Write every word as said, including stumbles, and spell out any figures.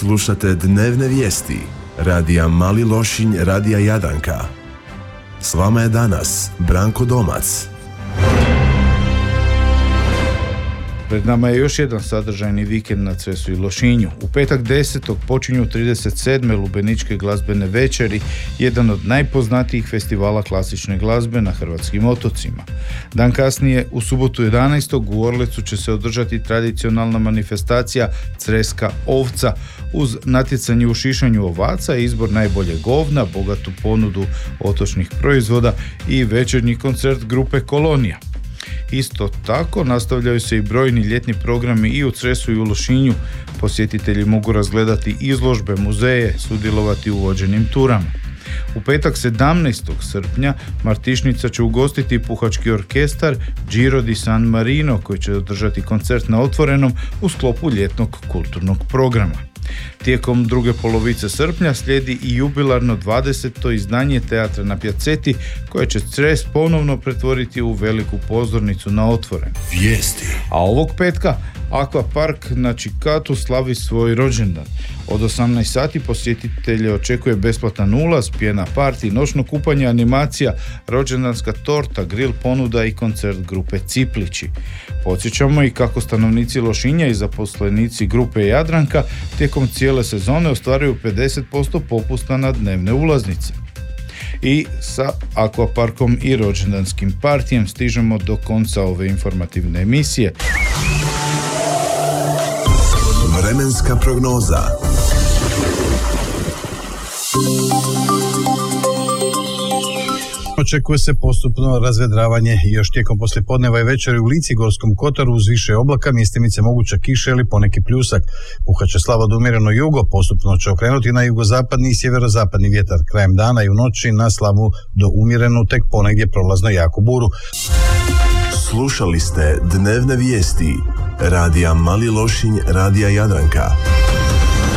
Slušate dnevne vijesti radija Mali Lošinj, radija Jadranka. S vama je danas Branko Domac. Pred nama je još jedan sadržajni vikend na Cresu i Lošinju. U petak desetog počinju trideset sedme Lubeničke glazbene večeri, jedan od najpoznatijih festivala klasične glazbe na hrvatskim otocima. Dan kasnije, u subotu jedanaestog u Orlecu će se održati tradicionalna manifestacija Creska ovca uz natjecanje u šišanju ovaca, izbor najboljeg govna, bogatu ponudu otočnih proizvoda i večernji koncert grupe Kolonija. Isto tako nastavljaju se i brojni ljetni programi i u Cresu i u Lošinju. Posjetitelji mogu razgledati izložbe, muzeje, sudjelovati u vođenim turama. U petak sedamnaestog srpnja Martišnica će ugostiti puhački orkestar Giro di San Marino koji će održati koncert na otvorenom u sklopu ljetnog kulturnog programa. Tijekom druge polovice srpnja slijedi i jubilarno dvadeseto izdanje Teatra na Pjaceti koje će Cres ponovno pretvoriti u veliku pozornicu na otvoren. Vijesti. A ovog petka Aquapark na Čikatu slavi svoj rođendan. Od osamnaest sati posjetitelje očekuje besplatan ulaz, pjena parti, noćno kupanje, animacija, rođendanska torta, grill ponuda i koncert grupe Ciplići. Podsjećamo i kako stanovnici Lošinja i zaposlenici grupe Jadranka tijekom cijele sezone ostvaruju pedeset posto popusta na dnevne ulaznice. I sa Aquaparkom i rođendanskim partijem stižemo do konca ove informativne emisije. Vremenska prognoza. Očekuje se postupno razvedravanje još tijekom poslijepodneva i večeri u Lici i Gorskom Kotaru uz više oblaka, mjestimice moguća kiša ili poneki pljusak. Puhat slabo do umjereno jugo, postupno će okrenuti na jugozapadni i sjeverozapadni vjetar. Krajem dana i u noći na slabu do umjerenu, tek ponegdje prolazno jaku buru. Slušali ste dnevne vijesti radija Mali Lošinj, radija Jadranka.